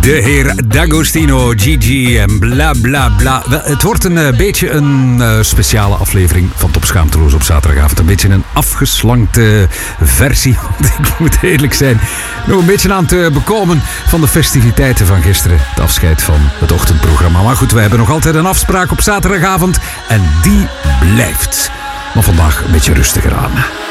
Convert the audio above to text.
De heer D'Agostino, Gigi en bla bla bla. Het wordt een beetje een speciale aflevering van Top Schaamteloos op zaterdagavond. Een beetje een afgeslankte versie. Want ik moet eerlijk zijn, nog een beetje aan het bekomen van de festiviteiten van gisteren. Het afscheid van het ochtendprogramma. Maar goed, wij hebben nog altijd een afspraak op zaterdagavond. En die blijft. Maar vandaag een beetje rustiger aan.